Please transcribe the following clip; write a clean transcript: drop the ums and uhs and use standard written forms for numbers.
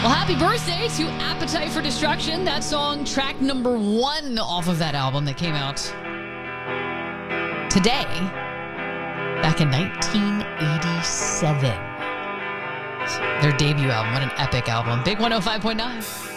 Well, happy birthday to Appetite for Destruction. That song, track number 1 off of that album that came out today, back in 1987. Their debut album. What an epic album. Big 105.9.